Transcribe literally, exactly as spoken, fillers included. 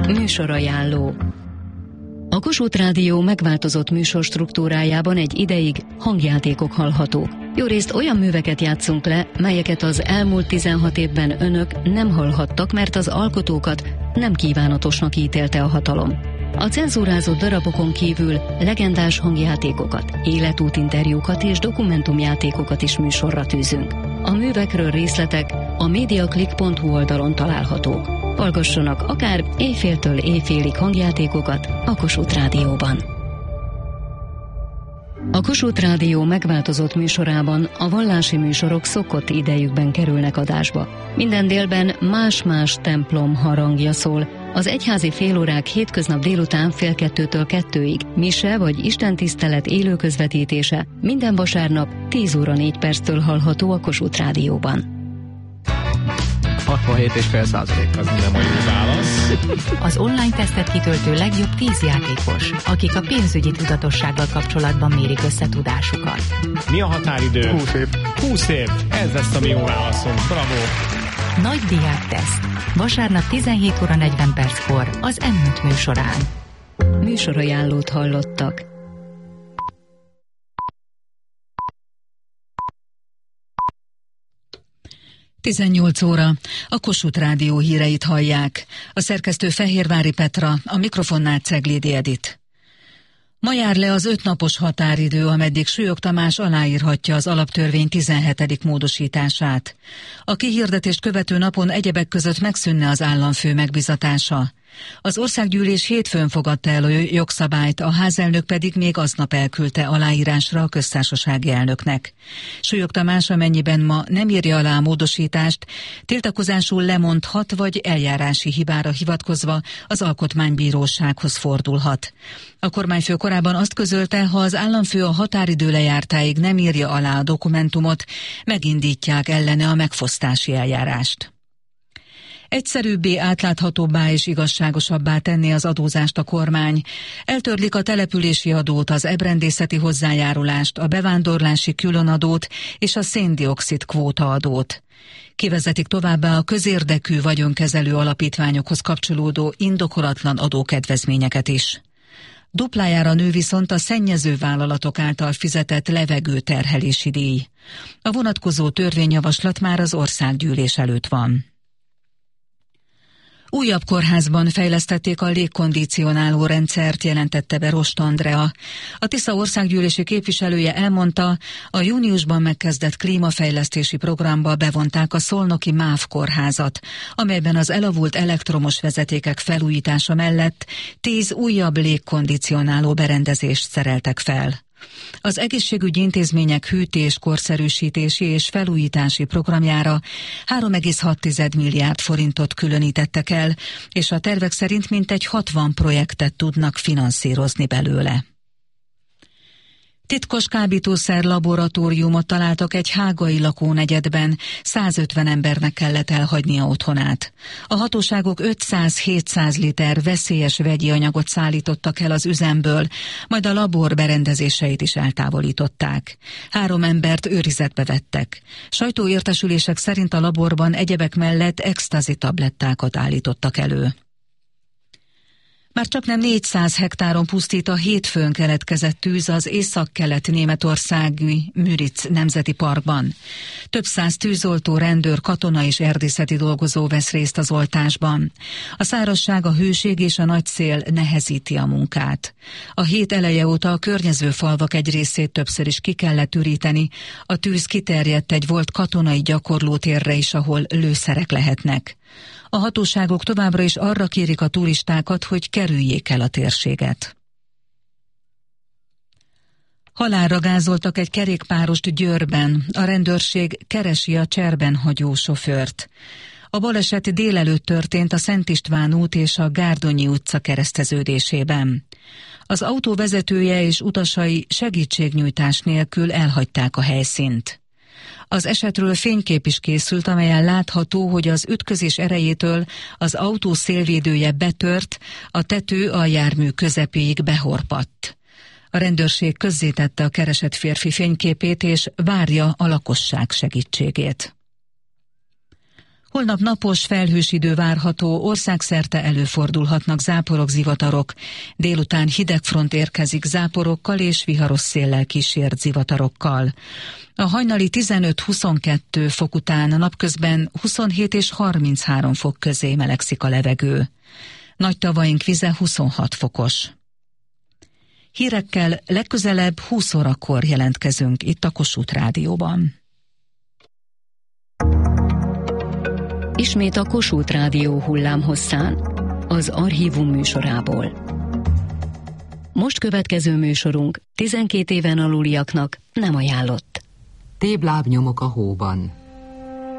Műsorajánló. A Kossuth Rádió megváltozott műsor struktúrájában egy ideig hangjátékok hallhatók. Jó részt olyan műveket játszunk le, melyeket az elmúlt tizenhat évben önök nem hallhattak, mert az alkotókat nem kívánatosnak ítélte a hatalom. A cenzúrázott darabokon kívül legendás hangjátékokat, életútinterjúkat és dokumentumjátékokat is műsorra tűzünk. A művekről részletek a mediaclick pont hu oldalon találhatók. Hallgassanak akár éjféltől éjfélig hangjátékokat a Kossuth Rádióban. A Kossuth Rádió megváltozott műsorában a vallási műsorok szokott idejükben kerülnek adásba. Minden délben más-más templom harangja szól. Az egyházi félórák hétköznap délután fél kettőtől kettőig, mise vagy istentisztelet élő közvetítése minden vasárnap tíz óra négy perctől hallható a Kossuth Rádióban. hatvanhét egész öt százalék az nem a jó válasz. Az online tesztet kitöltő legjobb tíz játékos, akik a pénzügyi tudatossággal kapcsolatban mérik összetudásukat. Mi a határidő? húsz év. húsz év. Ez lesz a mi jó válaszunk. Bravo! Nagy diák teszt. Vasárnap tizenhét óra negyven perckor az em öt műsorán. Műsorajánlót hallottak. tizennyolc óra. A Kossuth Rádió híreit hallják. A szerkesztő Fehérvári Petra, a mikrofonnál Ceglédi Edit. Ma jár le az ötnapos határidő, ameddig Súlyog Tamás aláírhatja az alaptörvény tizenhetedik módosítását. A kihirdetést követő napon egyebek között megszűnne az államfő megbizatása. Az országgyűlés hétfőn fogadta el a jogszabályt, a házelnök pedig még aznap elküldte aláírásra a köztársasági elnöknek. Súlyog Tamás, amennyiben ma nem írja alá a módosítást, tiltakozásul lemondhat vagy eljárási hibára hivatkozva az alkotmánybírósághoz fordulhat. A kormányfő korábban azt közölte, ha az államfő a határidő lejártáig nem írja alá a dokumentumot, megindítják ellene a megfosztási eljárást. Egyszerűbbé, átláthatóbbá és igazságosabbá tenni az adózást a kormány. Eltörlik a települési adót, az ebrendészeti hozzájárulást, a bevándorlási különadót és a széndioxid kvótaadót. Kivezetik továbbá a közérdekű vagyonkezelő alapítványokhoz kapcsolódó indokolatlan adókedvezményeket is. Duplájára nő viszont a szennyező vállalatok által fizetett levegőterhelési díj. A vonatkozó törvényjavaslat már az országgyűlés előtt van. Újabb kórházban fejlesztették a légkondicionáló rendszert, jelentette be Rost Andrea. A Tisza országgyűlési képviselője elmondta, a júniusban megkezdett klímafejlesztési programba bevonták a szolnoki MÁV kórházat, amelyben az elavult elektromos vezetékek felújítása mellett tíz újabb légkondicionáló berendezést szereltek fel. Az egészségügyi intézmények hűtés, korszerűsítési és felújítási programjára három egész hat milliárd forintot különítettek el, és a tervek szerint mintegy hatvan projektet tudnak finanszírozni belőle. Titkos kábítószer laboratóriumot találtak egy hágai lakónegyedben, százötven embernek kellett elhagynia otthonát. A hatóságok ötszáz-hétszáz liter veszélyes vegyi anyagot szállítottak el az üzemből, majd a labor berendezéseit is eltávolították. Három embert őrizetbe vettek. Sajtóértesülések szerint a laborban egyebek mellett extazi tablettákat állítottak elő. Már csaknem négyszáz hektáron pusztít a hétfőn keletkezett tűz az észak-kelet németországi Müritz nemzeti parkban. Több száz tűzoltó, rendőr, katona és erdészeti dolgozó vesz részt az oltásban. A szárazság, a hőség és a nagy szél nehezíti a munkát. A hét eleje óta a környező falvak egy részét többször is ki kellett üríteni. A tűz kiterjedt egy volt katonai gyakorlótérre is, ahol lőszerek lehetnek. A hatóságok továbbra is arra kérik a turistákat, hogy kerüljék el a térséget. Halálra gázoltak egy kerékpárost Győrben. A rendőrség keresi a cserben hagyó sofőrt. A baleset délelőtt történt a Szent István út és a Gárdonyi utca kereszteződésében. Az autó vezetője és utasai segítségnyújtás nélkül elhagyták a helyszínt. Az esetről fénykép is készült, amelyen látható, hogy az ütközés erejétől az autó szélvédője betört, a tető a jármű közepéig behorpadt. A rendőrség közzétette a keresett férfi fényképét és várja a lakosság segítségét. Holnap napos, felhős idő várható, országszerte előfordulhatnak záporok, zivatarok. Délután hidegfront érkezik záporokkal és viharos széllel kísért zivatarokkal. A hajnali tizenöt-huszonkettő fok után napközben huszonhét és harminchárom fok közé melegszik a levegő. Nagy tavaink vize huszonhat fokos. Hírekkel legközelebb húsz órakor jelentkezünk itt a Kossuth Rádióban. Ismét a Kossuth Rádió hullámhosszán, az Archívum műsorából. Most következő műsorunk tizenkét éven aluliaknak nem ajánlott. Téblábnyomok a hóban.